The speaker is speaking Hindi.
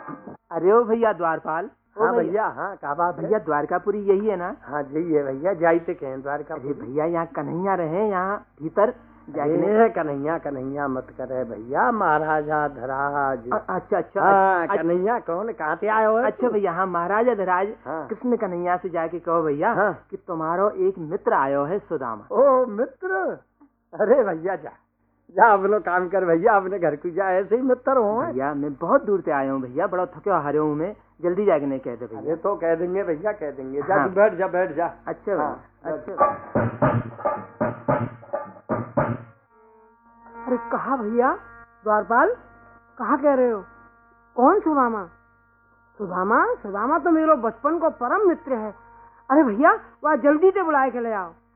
अरे ओ भैया द्वारपाल। हाँ भैया, हाँ क्या बात है भैया द्वारकापुरी यही है ना? हाँ यही है भैया, जाइते कहें द्वारका। अरे भैया यहाँ कन्हैया रहे, यहाँ भीतर कन्हैया कन्हैया मत करे भैया, महाराजा धराज। अच्छा अच्छा। हाँ कन्हैया कौन, कहाँ से आए हो? अच्छा भैया, हाँ महाराजा धराज। हाँ। कृष्ण कन्हैया से जाके कहो भैया हाँ। कि तुम्हारो एक मित्र आयो है सुदामा। ओ मित्र, अरे भैया जा जा अपनो काम कर भैया, अपने घर को जा, ऐसे ही मित्र हो। भैया मैं बहुत दूर से आया हूँ भैया, बड़ा थके हारे हूँ मैं, जल्दी जाके नहीं कह दे भैया। अरे तो कह देंगे भैया, कह देंगे। जा हाँ। तू बैठ जा, बैठ जा। अच्छा हाँ, अच्छा। अरे कहा भैया द्वारपाल, कहा कह रहे हो? कौन सुदामा? सुदामा? सुदामा तो मेरा बचपन को परम मित्र है। अरे भैया वह जल्दी से बुलाए के ले आओ।